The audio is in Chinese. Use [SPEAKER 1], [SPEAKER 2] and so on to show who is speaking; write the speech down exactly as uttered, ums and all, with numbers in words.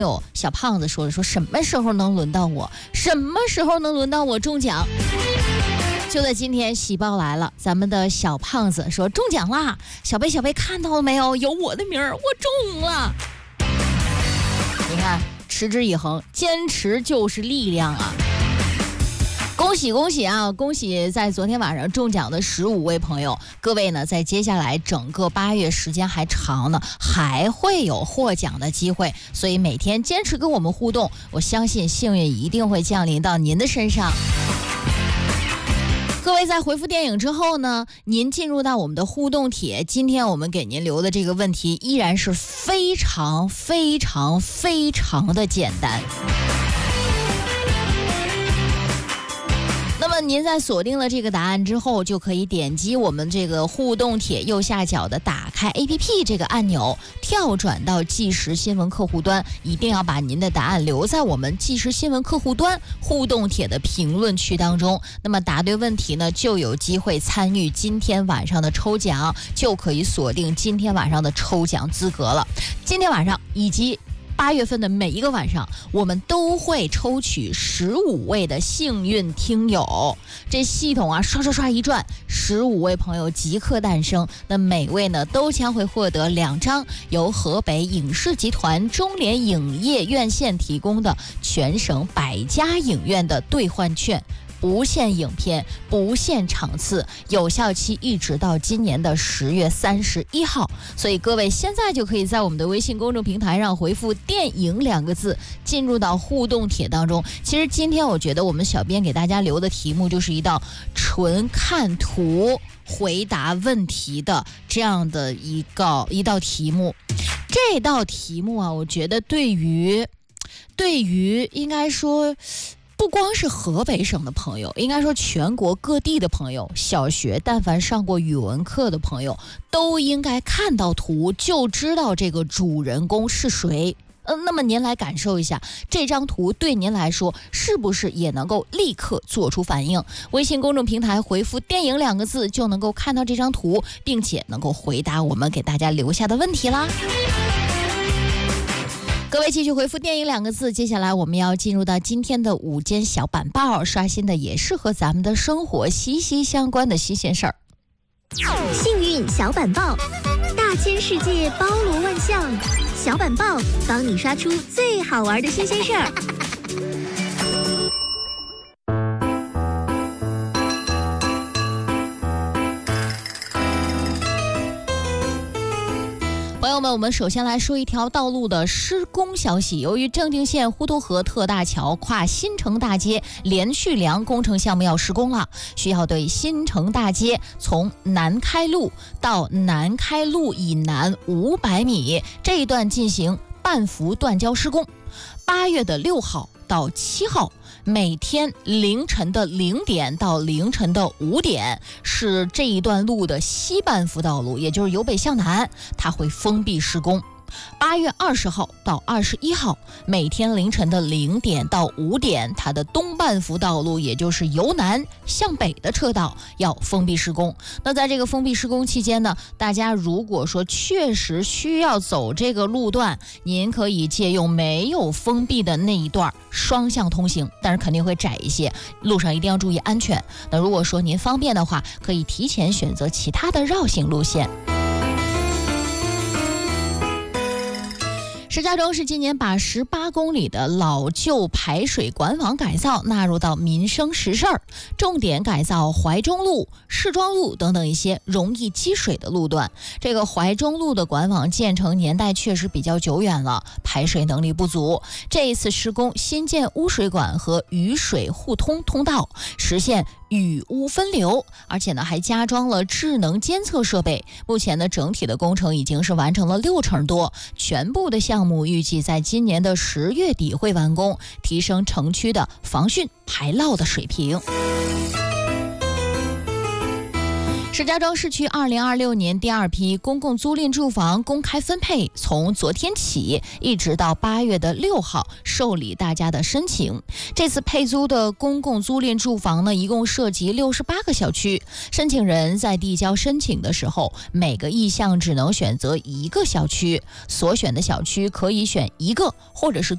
[SPEAKER 1] 有小胖子说了，说什么时候能轮到我？什么时候能轮到我中奖？就在今天，喜报来了，咱们的小胖子说中奖啦！小贝小贝看到了没有？有我的名儿，我中了！你看，持之以恒，坚持就是力量啊！恭喜恭喜啊！恭喜在昨天晚上中奖的十五位朋友，各位呢，在接下来整个八月时间还长呢，还会有获奖的机会，所以每天坚持跟我们互动，我相信幸运一定会降临到您的身上。各位在回复电影之后呢，您进入到我们的互动帖，今天我们给您留的这个问题依然是非常非常非常的简单。那么您在锁定了这个答案之后，就可以点击我们这个互动帖右下角的打开 A P P 这个按钮，跳转到即时新闻客户端，一定要把您的答案留在我们即时新闻客户端互动帖的评论区当中。那么答对问题呢，就有机会参与今天晚上的抽奖，就可以锁定今天晚上的抽奖资格了。今天晚上以及八月份的每一个晚上，我们都会抽取十五位的幸运听友。这系统啊，刷刷刷一转，十五位朋友即刻诞生。那每位呢，都将会获得两张由河北影视集团中联影业院线提供的全省百家影院的兑换券。不限影片，不限场次，有效期一直到今年的十月三十一号。所以各位现在就可以在我们的微信公众平台上回复电影两个字，进入到互动帖当中。其实今天我觉得我们小编给大家留的题目就是一道纯看图回答问题的这样的一个一道题目。这道题目啊，我觉得对于对于应该说不光是河北省的朋友，应该说全国各地的朋友，小学但凡上过语文课的朋友，都应该看到图就知道这个主人公是谁。嗯，那么您来感受一下，这张图对您来说是不是也能够立刻做出反应？微信公众平台回复电影两个字就能够看到这张图，并且能够回答我们给大家留下的问题啦。各位继续回复电影两个字，接下来我们要进入到今天的午间小板报，刷新的也是和咱们的生活息息相关的新鲜事儿。
[SPEAKER 2] 幸运小板报，大千世界包罗万象，小板报帮你刷出最好玩的新鲜事儿。
[SPEAKER 1] 朋友们，我们首先来说一条道路的施工消息。由于正定县呼图河特大桥跨新城大街连续梁工程项目要施工了，需要对新城大街从南开路到南开路以南五百米这一段进行半幅断交施工。八月的六号到七号，每天凌晨的零点到凌晨的五点是这一段路的西半幅道路，也就是由北向南，它会封闭施工。八月二十号到二十一号，每天凌晨的零点到五点，它的东半幅道路，也就是由南向北的车道要封闭施工。那在这个封闭施工期间呢，大家如果说确实需要走这个路段，您可以借用没有封闭的那一段双向通行，但是肯定会窄一些，路上一定要注意安全。那如果说您方便的话，可以提前选择其他的绕行路线。石家庄市今年把十八公里的老旧排水管网改造纳入到民生实事儿，重点改造怀中路、市庄路等等一些容易积水的路段。这个怀中路的管网建成年代确实比较久远了，排水能力不足。这一次施工新建污水管和雨水互通通道，实现雨污分流，而且呢还加装了智能监测设备。目前呢整体的工程已经是完成了六成多，全部的项目预计在今年的十月底会完工，提升城区的防汛排涝的水平。石家庄市区二零二六年第二批公共租赁住房公开分配，从昨天起一直到八月的六号受理大家的申请。这次配租的公共租赁住房呢，一共涉及六十八个小区。申请人在递交申请的时候，每个意向只能选择一个小区，所选的小区可以选一个或者是